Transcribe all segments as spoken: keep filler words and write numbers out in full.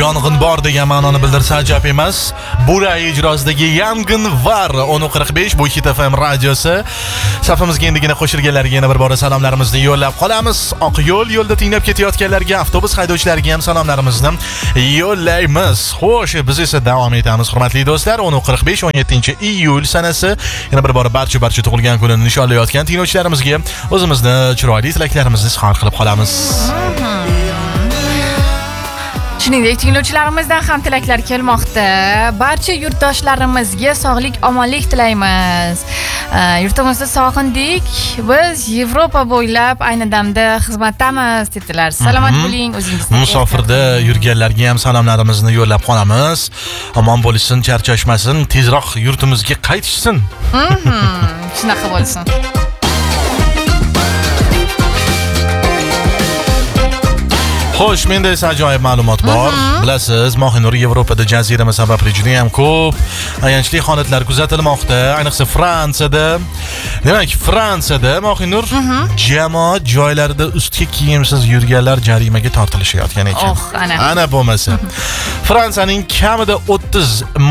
yong'in bor degan ma'noni bildirsa ajab emas. Buray ijrosidagi yong'in var o'n qirq besh bu Hit F M radiosi. Safimizga endigina qo'shilganlarga yana bir bora salomlarimizni yo'llab qolamiz. Oq yo'l yo'lda tinglab ketayotganlarga, avtobus haydovchilariga ham salomlarimizni yo'llaymiz. Xo'sh, biz esa davom etamiz, hurmatli do'stlar. o'n qirq besh o'n yettinchi iyul sanasi yana bir bora barcha barcha tug'ilgan kunini nishonlayotgan tinglovchilarimizga o'zimizni chiroyli tilaklarimizni izhor qilib qolamiz. Shuningdek, tinglovchilarimizdan ham tilaklar kelmoqda. Barcha yurtdoshlarimizga sog'lik, omonlik tilaymiz. Yurtimizni sog'indik. Biz Yevropa bo'ylab ayni damda xizmatdamiz dedilar. Salomat bo'ling, o'zingizni. Musofirda yurganlarga ham salomlarimizni yo'llab qolamiz. Omon bo'lsin, charchashmasin, tezroq yurtimizga qaytishsin. Shunaqa bo'lsin. Xo'sh, menda esa ajoyib ma'lumot bor. Bilasiz, Mohinur Yevropada jazirama sababli juda ham ko'p ayanchli holatlar kuzatilmoqda, ayniqsa Fransiyada. Demak, Fransiyada Mohinur jamoat joylarida ustki kiyimsiz yurganlar jarimaga tortilishayotgan ekan. Oh, ana. Ana bo'lmasa. Fransiyaning kamida o'ttiz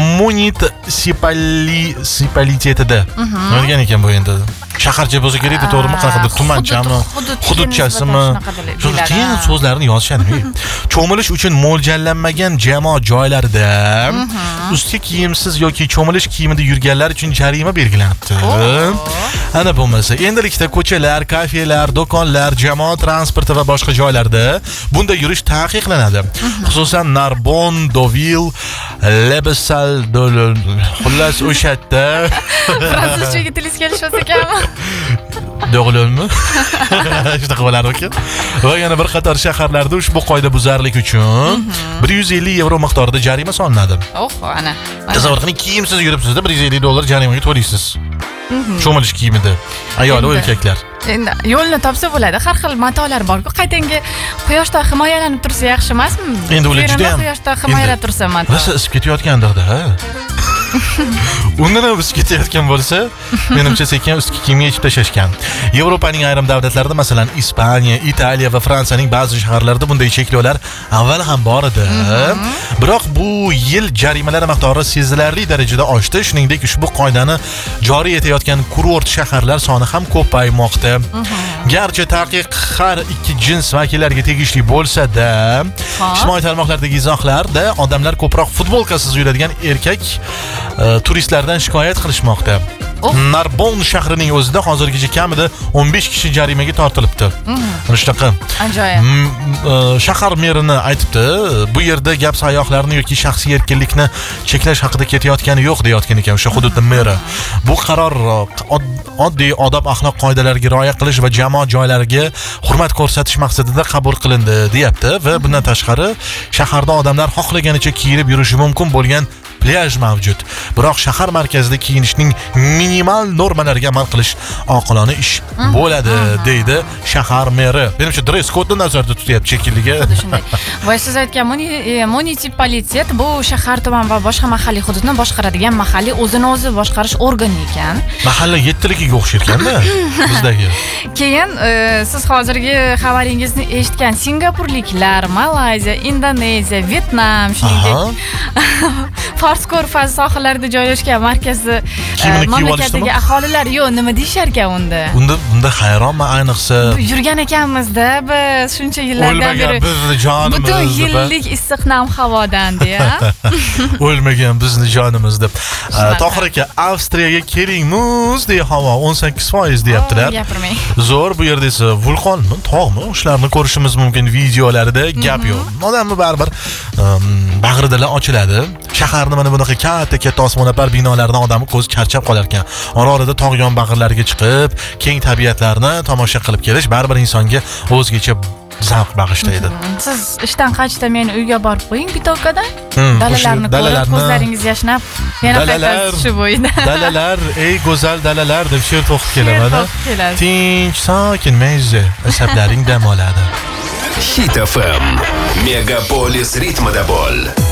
munitsipalitetida. Nima degan ekan bu endi? Shaharcha bo'lsa kerak, to'g'rimi? Qanaqadir tumanchami, hududchasimi? Shunday qiyin so'zlarni yozishadimi? Cho'milish uchun mo'ljallanmagan jamoat joylarida ustki kiyimsiz yoki cho'milish kiyimida yurganlar uchun jarima belgilanibdi. Ana bo'lmasa, endilikda ko'chalar, kafelar, do'konlar, jamoat transporti va boshqa joylarda bunda yurish taqiqlanadi. Xususan Narbon, Deauville, Lebesal, xullas o'sha yerda fransuzchaga tilingiz kelishmasa ekanmi? Do'g'lonmi? Shunaqa bo'lar ekan. Va yana bir qator shaharlarda ushbu qoidabuzarlik uchun bir yuz ellik yevro miqdorida jarima solinadi. Oh, ana. Tasavvur qiling, kiyimsiz yuribsiz-da, bir yuz ellik dollar jarimaga to'laysiz. Cho'milish kiyimida. Ayol va erkaklar. Endi yo'lni topsa bo'ladi. Har xil matolar bor-ku. Qaytanga quyoshdan himoyalanib tursa yaxshi emasmi? Endi ular juda ham quyoshdan himoyalab tursa mato. Rosa isib ketayotgandir-da, ha? Undan ham isib ketayotgan bo'lsa, menimcha sekin ustki kiyimga yechib tashashgan. Yevropaning ayrim davlatlarida, masalan, Ispaniya, Italiya va Fransiyaning ba'zi shaharlarida bunday cheklovlar avval ham bor edi. Biroq bu yil jarimalar miqdori sezilarli darajada oshdi. Shuningdek, ushbu qoidani joriy etayotgan kurort shaharlar soni ham ko'paymoqda. Garchi taqiq har ikki jins vakillariga tegishli bo'lsa-da, ijtimoiy tarmoqlardagi izohlarda odamlar ko'proq futbolkasiz yuradigan erkak turistlardan shikoyat qilishmoqda. Narbon shahrining o'zida hozirgacha kamida o'n besh kishi jarimaga tortilibdi. Shunaqa. Ajoyib. Shahar merini aytibdi, bu yerda gap sayyohlarni yoki shaxsiy erkinlikni cheklash haqida ketayotgani yo'q deyotgan ekan o'sha hududning meri. Bu qaror oddiy odob axloq qoidalariga rioya qilish va jamoat joylariga hurmat ko'rsatish maqsadida qabul qilindi, deyapti va bundan tashqari shaharda odamlar xohlaganicha kiyinib yurishi mumkin bo'lgan plyaj mavjud. Biroq shahar markazida kiyinishning minimal normalariga amal qilish oqilona ish bo'ladi, deydi shahar meri. Menimcha dress kodni nazarda tutyapti shekilliga. Shunday. Va siz aytgan munitsipalitet bu shahar, tuman va boshqa mahalliy hududni boshqaradigan mahalliy o'zini o'zi boshqarish organi ekan. Mahalla yettiligiga o'xshar ekanda bizdagi. Keyin siz hozirgi xabaringizni eshitgan singapurliklar, Malayziya, Indoneziya, Vyetnam, shuningdek Fors ko'rfazi sohillarida joylashgan markazda mamlakatdagi aholilar yo'q, nima deyishar ekan unda? Unda bunda hayronman, ayniqsa yurgan ekanmiz-da biz shuncha yillardan beri. Bizni jonimiz, butun yillik issiq nam havodan deya. O'lmagan bizni jonimiz deb. Tohir aka, Avstriyaga keling, muz deya havo o'n sakkiz foiz deyaptilar. Gapirmang. Zo'r, bu yerda esa vulqonmi, tog'mi, shularni ko'rishimiz mumkin videolarida, gap yo'q. Odamni baribir bag'ridalar ochiladi. Shaharni mana bunaqa katta-katta osmono'par binolardan odamni ko'zi charchab qolar ekan. Ora-orada tog' yonbag'irlariga chiqib, keng tabiatlarni tomosha qilib kelish baribir insonga o'zgacha zavq bag'ishlaydi. Siz ishdan qaytishda meni uyga borib qo'ying bitokada. Dalalarni ko'rib, ko'zlaringiz yashnab, yana qaytasiz shu bo'yda. Dalalar, ey go'zal dalalar deb she'r to'qib kelaman. Tinch, sokin, mayza, asablaring dam oladi. Hit F M. Megapolis ritmida bo'l.